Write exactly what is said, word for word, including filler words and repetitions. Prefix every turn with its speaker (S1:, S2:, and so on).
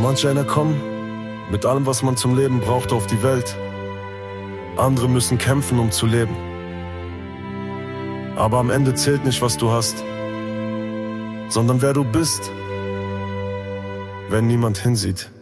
S1: Manch einer kommt mit allem, was man zum Leben braucht, auf die Welt. Andere müssen kämpfen, um zu leben. Aber am Ende zählt nicht, was du hast, sondern wer du bist, wenn niemand hinsieht.